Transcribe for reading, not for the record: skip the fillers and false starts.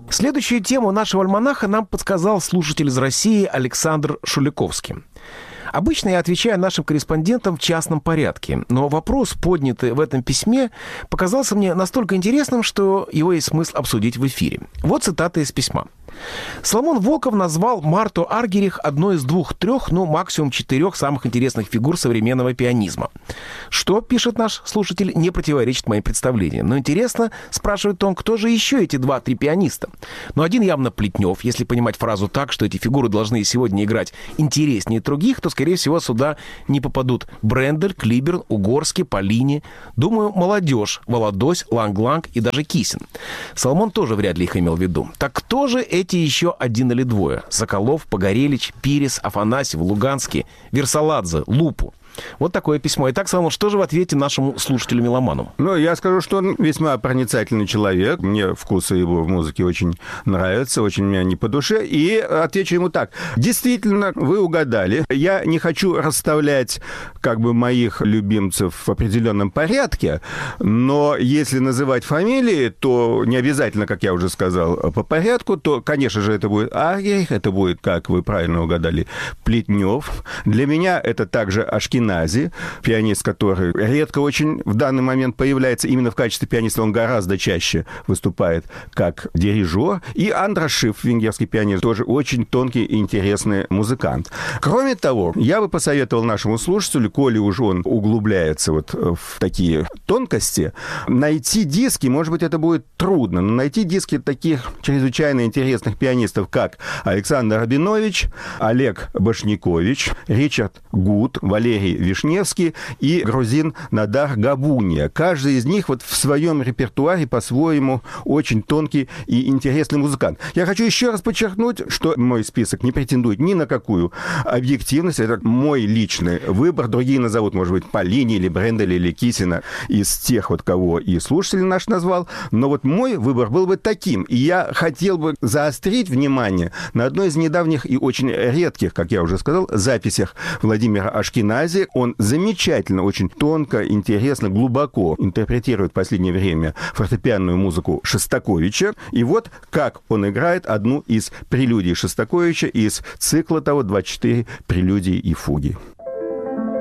Следующую тему нашего альманаха нам подсказал слушатель из России Александр Шуликовский. Обычно я отвечаю нашим корреспондентам в частном порядке, но вопрос, поднятый в этом письме, показался мне настолько интересным, что его есть смысл обсудить в эфире. Вот цитата из письма. Соломон Волков назвал Марту Аргерих одной из 2-3, максимум 4 самых интересных фигур современного пианизма. Что, пишет наш слушатель, не противоречит моим представлениям. Но интересно, спрашивает он, кто же еще эти 2-3 пианиста? Один явно Плетнев. Если понимать фразу так, что эти фигуры должны сегодня играть интереснее других, то, скорее всего, сюда не попадут Брендель, Клиберн, Угорский, Полини. Думаю, молодежь, Володось, Ланг-Ланг и даже Кисин. Соломон тоже вряд ли их имел в виду. Так кто же эти еще 1 или 2? Соколов, Погорелич, Пирес, Афанасьев, Луганский, Версаладзе, Лупу. Вот такое письмо. Итак, Соломон, что же в ответе нашему слушателю-меломану? Я скажу, что он весьма проницательный человек. Мне вкусы его в музыке очень нравятся, очень мне не по душе. И отвечу ему так. Действительно, вы угадали. Я не хочу расставлять моих любимцев в определенном порядке, но если называть фамилии, то не обязательно, как я уже сказал, по порядку, то, конечно же, это будет Аргерих, это будет, как вы правильно угадали, Плетнев. Для меня это также Ашкенази, пианист, который редко очень в данный момент появляется именно в качестве пианиста, он гораздо чаще выступает как дирижер. И Андраш Шиф, венгерский пианист, тоже очень тонкий и интересный музыкант. Кроме того, я бы посоветовал нашему слушателю, коли уж он углубляется в такие тонкости, найти диски, может быть, это будет трудно, но найти диски таких чрезвычайно интересных пианистов, как Александр Рабинович, Олег Башнякович, Ричард Гуд, Валерий Вишневский и грузин Надар Габуния. Каждый из них в своем репертуаре по-своему очень тонкий и интересный музыкант. Я хочу еще раз подчеркнуть, что мой список не претендует ни на какую объективность. Это мой личный выбор. Другие назовут, может быть, Полини или Бренделя или Кисина из тех, кого и слушатель наш назвал. Но мой выбор был бы таким. И я хотел бы заострить внимание на одной из недавних и очень редких, как я уже сказал, записях Владимира Ашкенази. Он замечательно, очень тонко, интересно, глубоко интерпретирует в последнее время фортепианную музыку Шостаковича. И вот как он играет одну из прелюдий Шостаковича из цикла того «24 прелюдии и фуги».